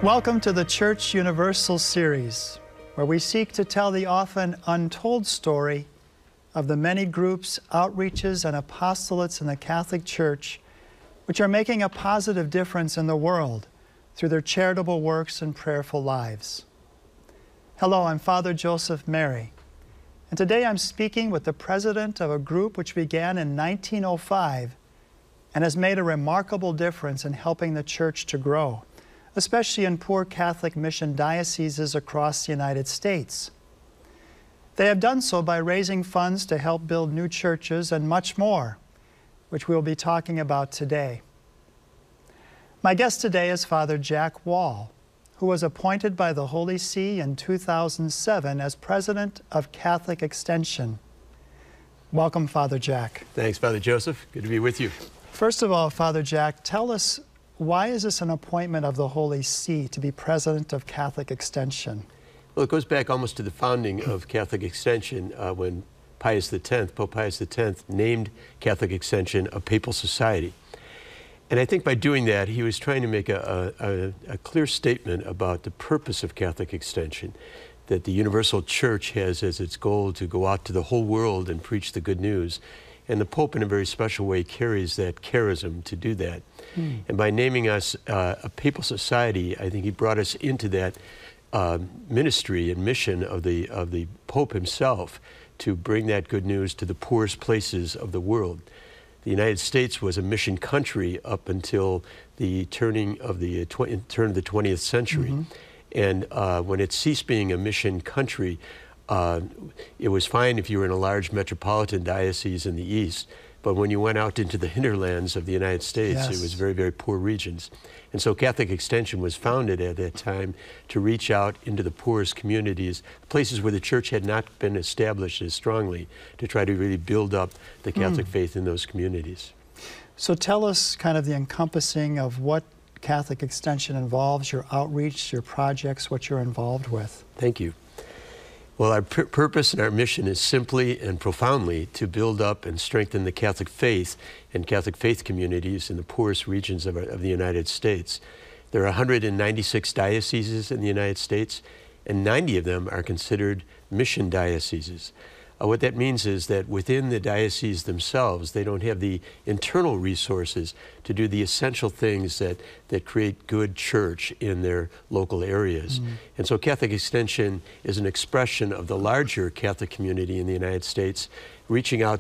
Welcome to the Church Universal series, where we seek to tell the often untold story of the many groups, outreaches, and apostolates in the Catholic Church which are making a positive difference in the world through their charitable works and prayerful lives. Hello, I'm Father Joseph Mary, and today I'm speaking with the president of a group which began in 1905 and has made a remarkable difference in helping the Church to grow, especially in poor Catholic mission dioceses across the United States. They have done so by raising funds to help build new churches and much more, which we'll be talking about today. My guest today is Father Jack Wall, who was appointed by the Holy See in 2007 as President of Catholic Extension. Welcome, Father Jack. Thanks, Father Joseph. Good to be with you. First of all, Father Jack, tell us, why is this an appointment of the Holy See to be President of Catholic Extension? Well, it goes back almost to the founding of Catholic Extension when Pope Pius X named Catholic Extension a papal society. And I think by doing that, he was trying to make a clear statement about the purpose of Catholic Extension, that the universal church has as its goal to go out to the whole world and preach the good news. And the Pope, in a very special way, carries that charism to do that. And by naming us a papal society, I think he brought us into that ministry and mission of the Pope himself to bring that good news to the poorest places of the world. The United States was a mission country up until the turn of the 20th century. And when it ceased being a mission country, it was fine if you were in a large metropolitan diocese in the East, but when you went out into the hinterlands of the United States, it was very, very poor regions. And so Catholic Extension was founded at that time to reach out into the poorest communities, places where the church had not been established as strongly, to try to really build up the Catholic faith in those communities. So tell us kind of the encompassing of what Catholic Extension involves, your outreach, your projects, what you're involved with. Thank you. Well, our purpose and our mission is simply and profoundly to build up and strengthen the Catholic faith and Catholic faith communities in the poorest regions of the United States. There are 196 dioceses in the United States, and 90 of them are considered mission dioceses. What that means is that within the dioceses themselves, they don't have the internal resources to do the essential things that create good church in their local areas. And so Catholic Extension is an expression of the larger Catholic community in the United States, reaching out